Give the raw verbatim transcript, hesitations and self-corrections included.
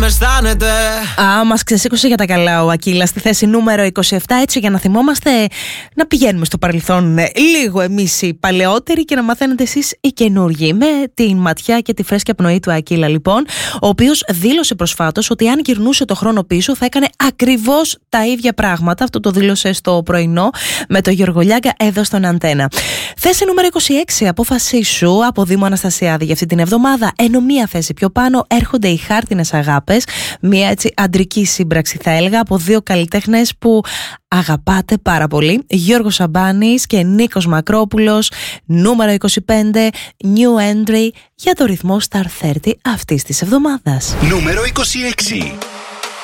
Α, μας ξεσήκωσε για τα καλά ο Ακύλας στη θέση νούμερο είκοσι επτά, έτσι για να θυμόμαστε να πηγαίνουμε στο παρελθόν λίγο εμείς οι παλαιότεροι και να μαθαίνετε εσείς οι καινούργοι. Με την ματιά και τη φρέσκια πνοή του Ακύλα, λοιπόν, ο οποίος δήλωσε προσφάτως ότι αν γυρνούσε το χρόνο πίσω θα έκανε ακριβώς τα ίδια πράγματα. Αυτό το δήλωσε στο πρωινό με το Γιώργο Λιάγκα εδώ στον Αντένα. Θέση νούμερο είκοσι έξι, απόφασή σου, από Δήμο Αναστασιάδη για αυτή την εβδομάδα. Ενώ μία θέση πιο πάνω έρχονται οι Χάρτινες Αγάπες. Μία έτσι αντρική σύμπραξη, θα έλεγα, από δύο καλλιτέχνες που αγαπάτε πάρα πολύ. Γιώργος Σαμπάνης και Νίκος Μακρόπουλος. Νούμερο είκοσι πέντε, New Entry για το ρυθμό Star τριάντα αυτής της εβδομάδας. Νούμερο είκοσι έξι.